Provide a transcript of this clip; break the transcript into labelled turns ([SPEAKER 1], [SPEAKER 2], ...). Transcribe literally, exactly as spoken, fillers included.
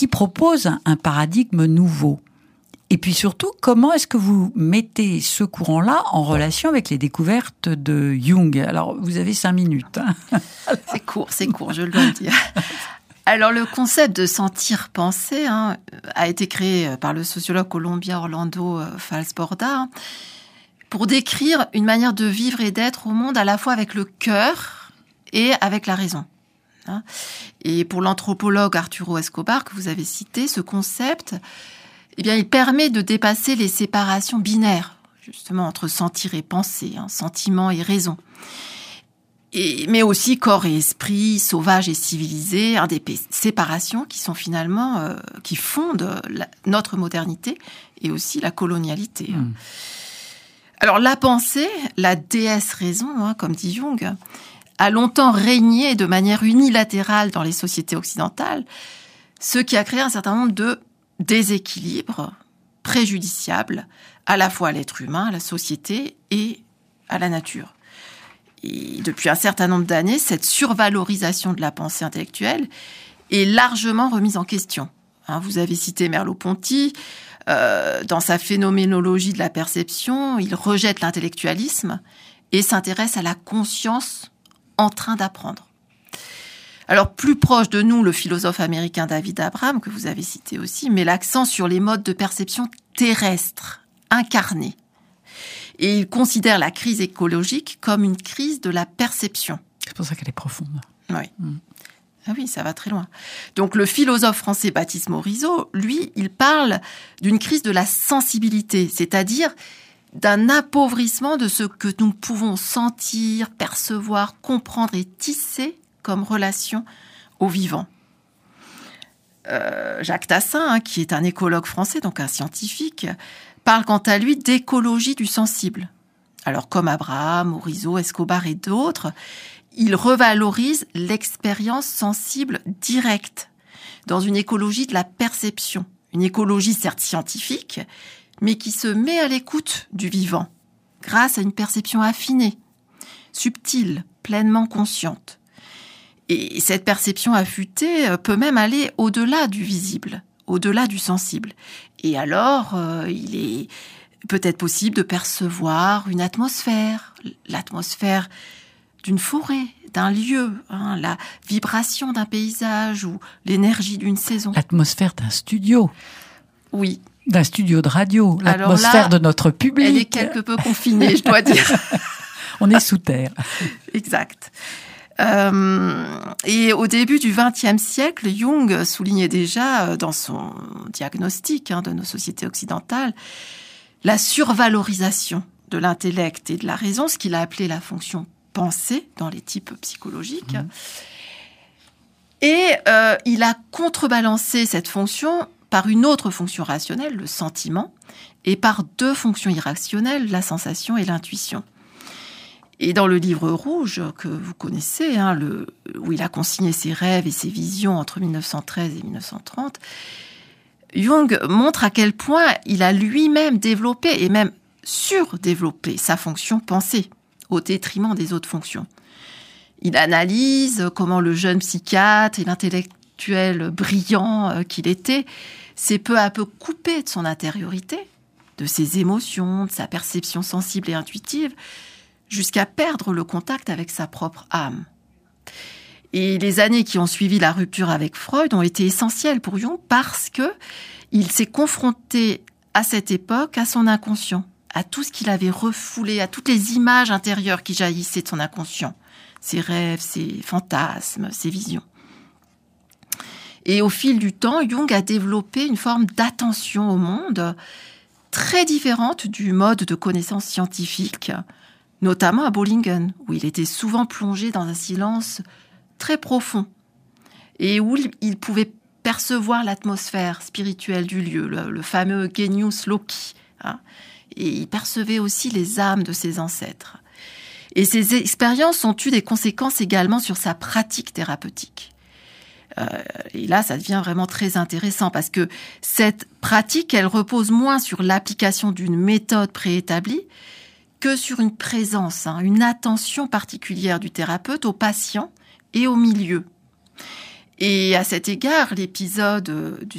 [SPEAKER 1] qui propose un, un paradigme nouveau. Et puis surtout, comment est-ce que vous mettez ce courant-là en relation avec les découvertes de Jung ? Alors, vous avez cinq minutes. Hein.
[SPEAKER 2] C'est court, c'est court, je dois le dire. Alors, le concept de sentir-penser hein, a été créé par le sociologue colombien Orlando Falsborda pour décrire une manière de vivre et d'être au monde à la fois avec le cœur et avec la raison. Et pour l'anthropologue Arturo Escobar, que vous avez cité, ce concept, eh bien, il permet de dépasser les séparations binaires, justement, entre sentir et penser, hein, sentiment et raison. Et, mais aussi corps et esprit, sauvage et civilisé, hein, des séparations qui sont finalement, euh, qui fondent la, notre modernité et aussi la colonialité. Mmh. Alors, la pensée, la déesse raison, hein, comme dit Jung, a longtemps régné de manière unilatérale dans les sociétés occidentales, ce qui a créé un certain nombre de déséquilibres préjudiciables à la fois à l'être humain, à la société et à la nature. Et depuis un certain nombre d'années, cette survalorisation de la pensée intellectuelle est largement remise en question. Hein, vous avez cité Merleau-Ponty. Euh, dans sa phénoménologie de la perception, il rejette l'intellectualisme et s'intéresse à la conscience en train d'apprendre. Alors, plus proche de nous, le philosophe américain David Abraham, que vous avez cité aussi, met l'accent sur les modes de perception terrestres, incarnés. Et il considère la crise écologique comme une crise de la perception.
[SPEAKER 1] C'est pour ça qu'elle est profonde.
[SPEAKER 2] Oui. Mm. Ah oui, ça va très loin. Donc, le philosophe français Baptiste Morisot, lui, il parle d'une crise de la sensibilité, c'est-à-dire d'un appauvrissement de ce que nous pouvons sentir, percevoir, comprendre et tisser comme relation au vivant. Euh, Jacques Tassin, hein, qui est un écologue français, donc un scientifique, parle quant à lui d'écologie du sensible. Alors, comme Abraham, Morisot, Escobar et d'autres, il revalorise l'expérience sensible directe dans une écologie de la perception. Une écologie certes scientifique, mais qui se met à l'écoute du vivant, grâce à une perception affinée, subtile, pleinement consciente. Et cette perception affûtée peut même aller au-delà du visible, au-delà du sensible. Et alors, euh, il est peut-être possible de percevoir une atmosphère, l'atmosphère d'une forêt, d'un lieu, hein, la vibration d'un paysage ou l'énergie d'une saison.
[SPEAKER 1] L'atmosphère d'un studio.
[SPEAKER 2] Oui.
[SPEAKER 1] D'un studio de radio, l'atmosphère là, de notre public.
[SPEAKER 2] Elle est quelque peu confinée, je dois dire.
[SPEAKER 1] On est sous terre.
[SPEAKER 2] Exact. Euh, et au début du vingtième siècle, Jung soulignait déjà dans son diagnostic hein, de nos sociétés occidentales la survalorisation de l'intellect et de la raison, ce qu'il a appelé la fonction pensée dans les types psychologiques. Mmh. Et euh, il a contrebalancé cette fonction par une autre fonction rationnelle, le sentiment, et par deux fonctions irrationnelles, la sensation et l'intuition. Et dans le livre rouge que vous connaissez, hein, le, où il a consigné ses rêves et ses visions entre mille neuf cent treize et mille neuf cent trente, Jung montre à quel point il a lui-même développé et même surdéveloppé sa fonction pensée au détriment des autres fonctions. Il analyse comment le jeune psychiatre et l'intellectuel brillant qu'il était s'est peu à peu coupé de son intériorité, de ses émotions, de sa perception sensible et intuitive, jusqu'à perdre le contact avec sa propre âme. Et les années qui ont suivi la rupture avec Freud ont été essentielles pour Jung parce que il s'est confronté à cette époque à son inconscient, à tout ce qu'il avait refoulé, à toutes les images intérieures qui jaillissaient de son inconscient, ses rêves, ses fantasmes, ses visions. Et au fil du temps, Jung a développé une forme d'attention au monde très différente du mode de connaissance scientifique, notamment à Bollingen, où il était souvent plongé dans un silence très profond et où il pouvait percevoir l'atmosphère spirituelle du lieu, le, le fameux genius loci. Hein, et il percevait aussi les âmes de ses ancêtres. Et ces expériences ont eu des conséquences également sur sa pratique thérapeutique. Euh, et là, ça devient vraiment très intéressant parce que cette pratique, elle repose moins sur l'application d'une méthode préétablie que sur une présence, hein, une attention particulière du thérapeute au patient et au milieu. Et à cet égard, l'épisode du